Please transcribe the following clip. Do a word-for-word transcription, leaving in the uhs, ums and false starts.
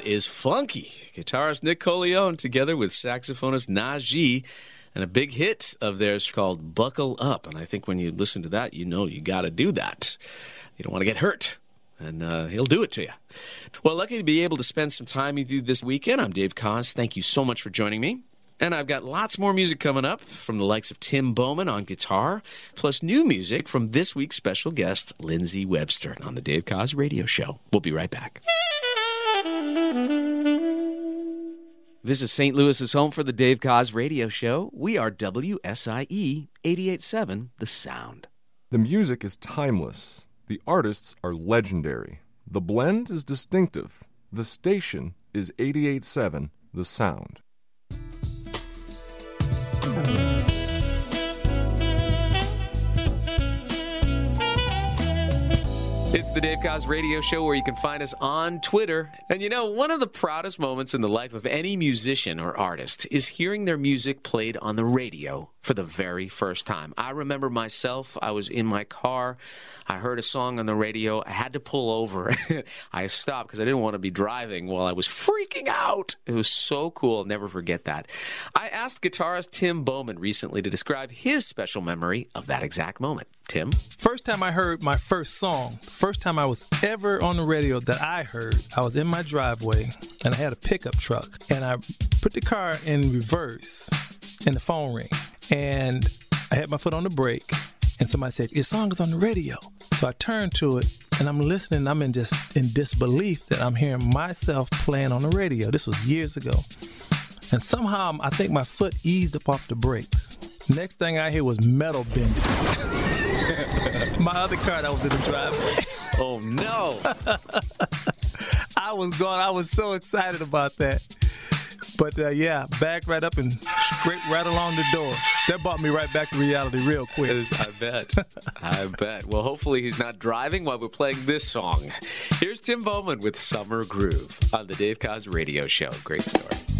That is funky. Guitarist Nick Colleone together with saxophonist Najee, and a big hit of theirs called Buckle Up. And I think when you listen to that, you know you got to do that. You don't want to get hurt, and uh, he'll do it to you. Well, lucky to be able to spend some time with you this weekend. I'm Dave Koz. Thank you so much for joining me. And I've got lots more music coming up from the likes of Tim Bowman on guitar, plus new music from this week's special guest, Lindsey Webster, on the Dave Koz Radio Show. We'll be right back. This is Saint Louis's home for the Dave Koz Radio Show. We are W S I E eighty-eight point seven, The Sound. The music is timeless. The artists are legendary. The blend is distinctive. The station is eighty-eight point seven, The Sound. It's the Dave Koz Radio Show, where you can find us on Twitter. And you know, one of the proudest moments in the life of any musician or artist is hearing their music played on the radio for the very first time. I remember myself, I was in my car, I heard a song on the radio, I had to pull over. I stopped because I didn't want to be driving while I was freaking out. It was so cool, I'll never forget that. I asked guitarist Tim Bowman recently to describe his special memory of that exact moment. Tim? First time I heard my first song, first time I was ever on the radio that I heard, I was in my driveway and I had a pickup truck and I put the car in reverse and the phone rang. And I had my foot on the brake, and somebody said, "Your song is on the radio." So I turned to it, and I'm listening. I'm in just in disbelief that I'm hearing myself playing on the radio. This was years ago. And somehow, I think my foot eased up off the brakes. Next thing I hear was metal bending. My other car that was in the driveway. Oh, no. I was going, I was so excited about that. But, uh, yeah, back right up and scraped right along the door. That brought me right back to reality real quick. I bet. I bet. Well, hopefully he's not driving while we're playing this song. Here's Tim Bowman with Summer Groove on the Dave Koz Radio Show. Great story.